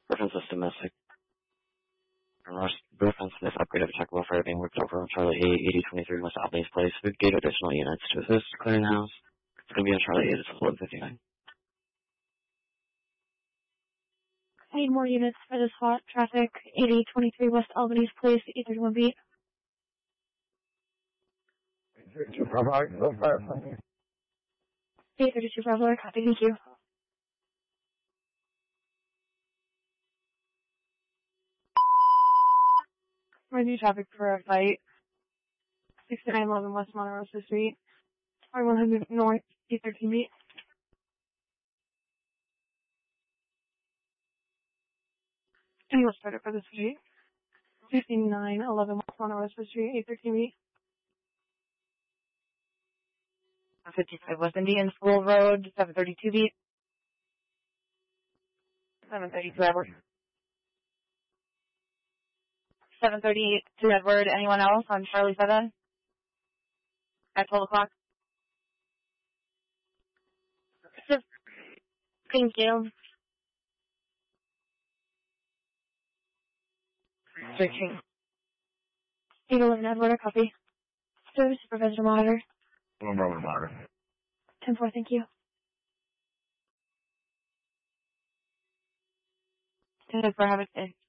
Reference is domestic. Reference this upgrade of check welfare being worked over on Charlie A, 8023 West Albany's Place. We've gated additional units to assist clearing the house. It's going to be on Charlie A, it's 1159. I need more units for this hot traffic. 8023 West Albany's Place, 831 beat. 832 Bravo, go fire. 832 Bravo, copy, thank you. Review traffic for a fight. 6911 West Monte Rosa Street. R100 North, 813 beat. And what's better for the street? 5911 West Monte Rosa Street, 813 beat. 55 West Indian School Road, 732 beat. 732 Edward. 732 Edward. Anyone else on Charlie 7? At 12 o'clock? Thank you. 811 Edward, copy. Service Supervisor Monitor. Monitor. 10-4, thank you. 10-4, have a day.